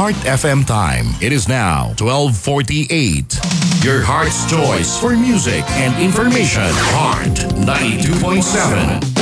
Heart FM time. It is now 12:48. Your heart's choice for music and information. Heart 92.7.